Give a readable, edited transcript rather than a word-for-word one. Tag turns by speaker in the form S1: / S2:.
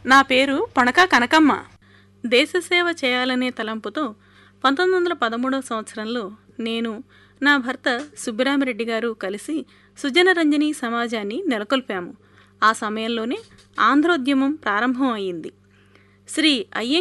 S1: నా పేరు పణకా కనకమ్మ. దేశసేవ చేయాలనే తలంపుతో 1913 సంవత్సరంలో నేను, నా భర్త సుబ్బిరామిరెడ్డి గారు కలిసి సుజనరంజని సమాజాన్ని నెలకొల్పాము. ఆ సమయంలోనే ఆంధ్రోద్యమం ప్రారంభం అయింది. శ్రీ